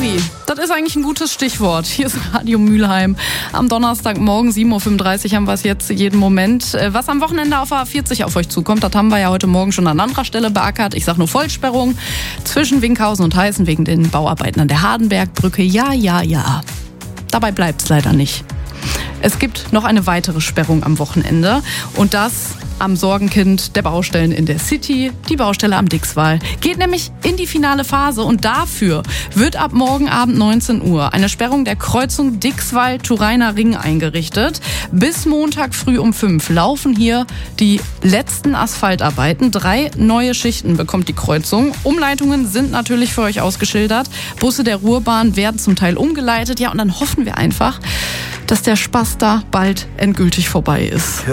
Navi, das ist eigentlich ein gutes Stichwort. Hier ist Radio Mülheim. Am Donnerstagmorgen 7.35 Uhr haben wir es jetzt jeden Moment. Was am Wochenende auf A40 auf euch zukommt, das haben wir ja heute Morgen schon an anderer Stelle beackert. Ich sag nur Vollsperrung zwischen Winkhausen und Heißen wegen den Bauarbeiten an der Hardenbergbrücke. Ja. Dabei bleibt's leider nicht. Es gibt noch eine weitere Sperrung am Wochenende und das am Sorgenkind der Baustellen in der City, die Baustelle am Dixwall. Geht nämlich in die finale Phase und dafür wird ab morgen Abend 19 Uhr eine Sperrung der Kreuzung Dixwall-Turiner Ring eingerichtet. Bis Montag früh um 5 laufen hier die letzten Asphaltarbeiten. 3 neue Schichten bekommt die Kreuzung. Umleitungen sind natürlich für euch ausgeschildert. Busse der Ruhrbahn werden zum Teil umgeleitet. Ja, und dann hoffen wir einfach, dass der Spaß da bald endgültig vorbei ist.